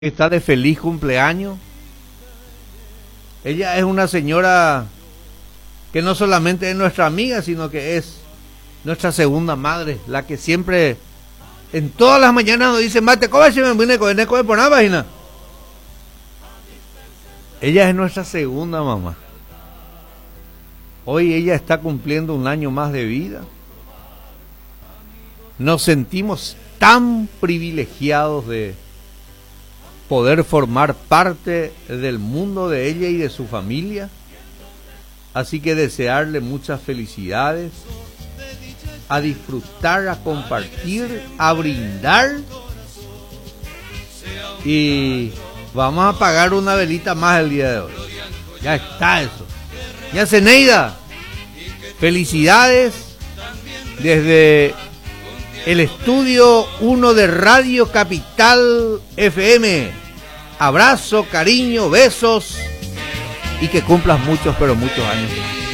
Está de feliz cumpleaños. Ella es una señora que no solamente es nuestra amiga, sino que es nuestra segunda madre, la que siempre en todas las mañanas nos dice: mate, ¿cómo se me viene por una página? Ella es nuestra segunda mamá. Hoy ella está cumpliendo un año más de vida. Nos sentimos tan privilegiados de poder formar parte del mundo de ella y de su familia. Así que desearle muchas felicidades, a disfrutar, a compartir, a brindar. Y vamos a apagar una velita más el día de hoy. Ya está eso. Ya Zeneida, felicidades desde el estudio 1 de Radio Capital FM. Abrazo, cariño, besos y que cumplas muchos, pero muchos años.